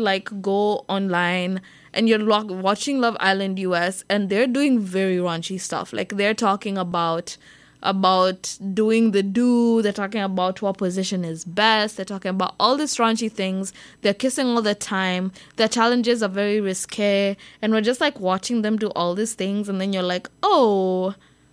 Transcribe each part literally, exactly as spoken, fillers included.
like go online and you're lo- watching Love Island U S and they're doing very raunchy stuff. Like they're talking about about doing the do. They're talking about what position is best. They're talking about all these raunchy things. They're kissing all the time. Their challenges are very risque. And we're just like watching them do all these things. And then you're like, oh,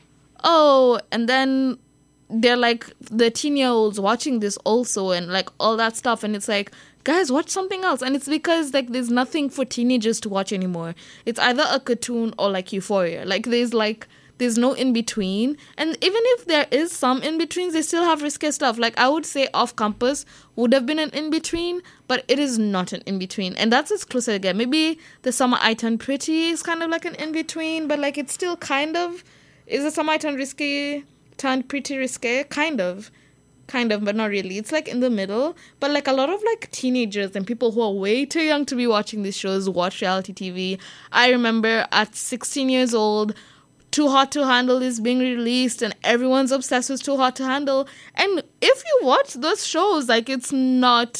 oh. And then they're like the teen-year-olds watching this also and like all that stuff. And it's like, guys, watch something else. And it's because like there's nothing for teenagers to watch anymore. It's either a cartoon or like Euphoria. Like there's like there's no in between. And even if there is some in betweens, they still have risky stuff. Like I would say Off Campus would have been an in between, but it is not an in between. And that's as close as I get. Maybe The Summer I Turned Pretty is kind of like an in between, but like it's still kind of, is The Summer I Turned Risky turned pretty risque? Kind of. Kind of, but not really. It's like in the middle. But like a lot of like teenagers and people who are way too young to be watching these shows watch reality T V. I remember at sixteen years old, Too Hot to Handle is being released and everyone's obsessed with Too Hot to Handle. And if you watch those shows, like it's not...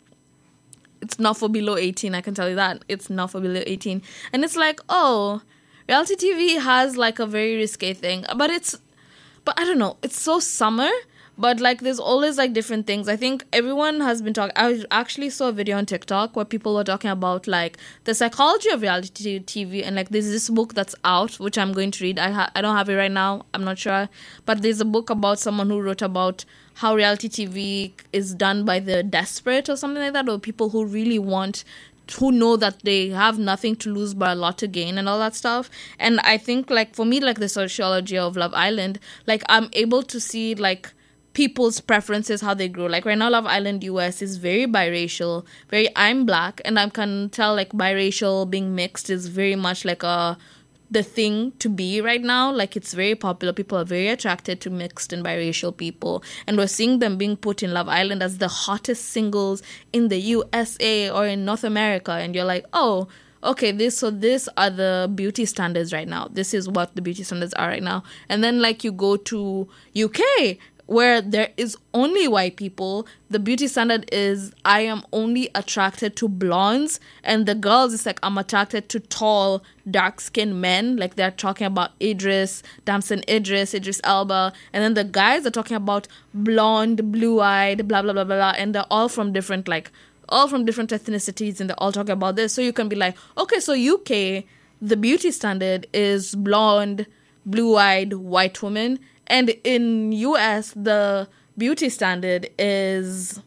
It's not for below eighteen, I can tell you that. It's not for below eighteen. And it's like, oh, reality T V has like a very risque thing. But it's... But I don't know. It's so summer... But, like, there's always, like, different things. I think everyone has been talking... I actually saw a video on TikTok where people were talking about, like, the psychology of reality T V. And, like, there's this book that's out, which I'm going to read. I ha- I don't have it right now. I'm not sure. But there's a book about someone who wrote about how reality T V is done by the desperate or something like that. Or people who really want... who know that they have nothing to lose but a lot to gain and all that stuff. And I think, like, for me, like, the sociology of Love Island, like, I'm able to see, like... people's preferences, how they grow. Like right now, Love Island U S is very biracial, very I'm black, and I can tell like biracial being mixed is very much like a the thing to be right now. Like it's very popular. People are very attracted to mixed and biracial people, and we're seeing them being put in Love Island as the hottest singles in the U S A or in North America. And you're like, oh, okay, this so this are the beauty standards right now. This is what the beauty standards are right now. And then like you go to U K, where there is only white people. The beauty standard is I am only attracted to blondes, and the girls, it's like I'm attracted to tall, dark-skinned men. Like they're talking about Idris, Damson Idris, Idris Elba, and then the guys are talking about blonde, blue-eyed, blah, blah, blah, blah, blah, and they're all from different, like, all from different ethnicities, and they're all talking about this. So you can be like, okay, so U K, the beauty standard is blonde, blue-eyed, white woman, and in U S, the beauty standard is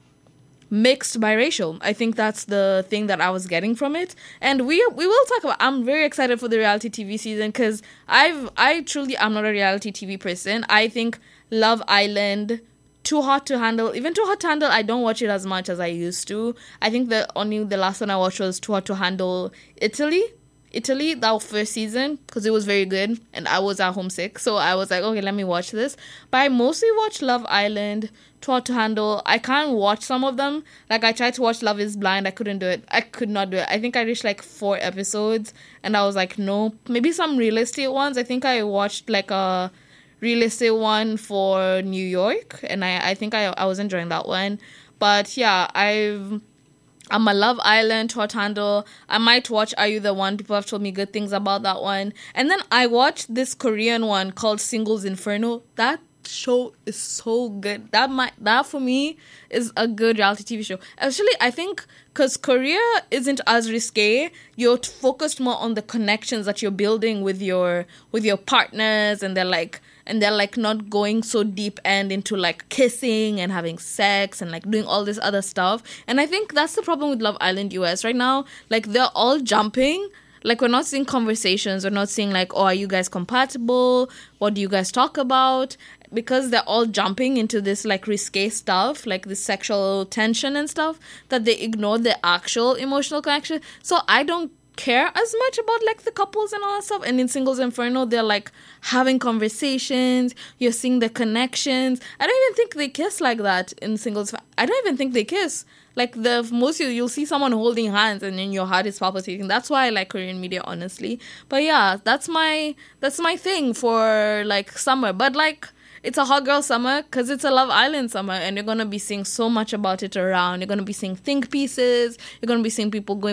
mixed biracial. I think that's the thing that I was getting from it. And we we will talk about... I'm very excited for the reality T V season because I've I truly am not a reality T V person. I think Love Island, Too Hot to Handle, even Too Hot to Handle, I don't watch it as much as I used to. I think the only the last one I watched was Too Hot to Handle Italy. Italy, that first season, because it was very good, and I was at homesick, so I was like, okay, let me watch this. But I mostly watch Love Island, Too Hot to Handle. I can't watch some of them. Like, I tried to watch Love is Blind, I couldn't do it. I could not do it. I think I reached, like, four episodes, and I was like, no. Maybe some real estate ones. I think I watched, like, a real estate one for New York, and I, I think I, I was enjoying that one. But, yeah, I've... I'm a Love Island, Too Hot to Handle. I might watch Are You the One? People have told me good things about that one. And then I watched this Korean one called Singles Inferno. That show is so good. That might that for me is a good reality T V show. Actually, I think because Korea isn't as risque, you're focused more on the connections that you're building with your with your partners, and they're like and they're like not going so deep end into like kissing and having sex and like doing all this other stuff. And I think that's the problem with Love Island U S right now. Like they're all jumping. Like we're not seeing conversations. We're not seeing like, oh, are you guys compatible? What do you guys talk about? Because they're all jumping into this like risque stuff, like this sexual tension and stuff, that they ignore the actual emotional connection. So I don't care as much about like the couples and all that stuff. And in Singles Inferno, they're like having conversations. You're seeing the connections. I don't even think they kiss like that in Singles. I don't even think they kiss. Like the most you, you'll see someone holding hands and then your heart is palpitating. That's why I like Korean media, honestly. But yeah, that's my that's my thing for like summer. But like it's a hot girl summer because it's a Love Island summer, and you're going to be seeing so much about it around. You're going to be seeing think pieces. You're going to be seeing people going